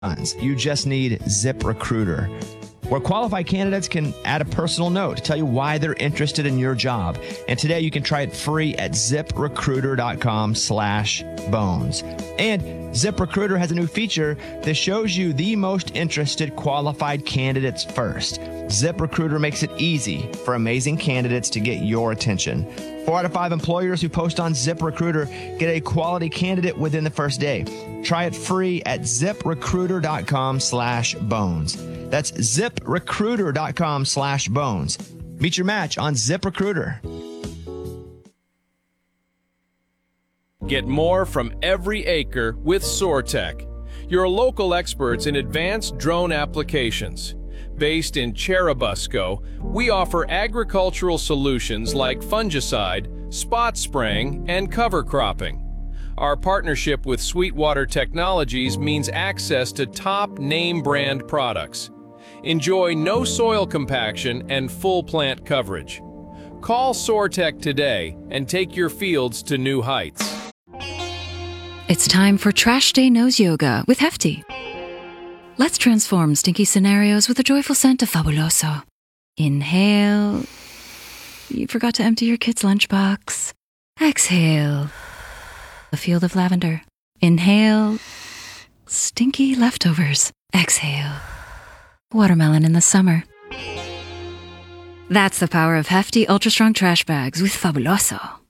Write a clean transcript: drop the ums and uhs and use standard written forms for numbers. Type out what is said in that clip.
You just need ZipRecruiter, where qualified candidates can add a personal note to tell you why they're interested in your job. And today you can try it free at ZipRecruiter.com/bones. And ZipRecruiter has a new feature that shows you the most interested qualified candidates first. ZipRecruiter makes it easy for amazing candidates to get your attention. 4 out of 5 employers who post on ZipRecruiter get a quality candidate within the first day. Try it free at ZipRecruiter.com/bones. That's ZipRecruiter.com/bones. Meet your match on ZipRecruiter. Get more from every acre with Sortec, your local experts in advanced drone applications. Based in Churubusco, we offer agricultural solutions like fungicide, spot spraying, and cover cropping. Our partnership with Sweetwater Technologies means access to top name brand products. Enjoy no soil compaction and full plant coverage. Call Sortec today and take your fields to new heights. It's time for Trash Day Nose Yoga with Hefty. Let's transform stinky scenarios with a joyful scent of Fabuloso. Inhale. You forgot to empty your kid's lunchbox. Exhale. A field of lavender. Inhale. Stinky leftovers. Exhale. Watermelon in the summer. That's the power of Hefty Ultra Strong Trash Bags with Fabuloso.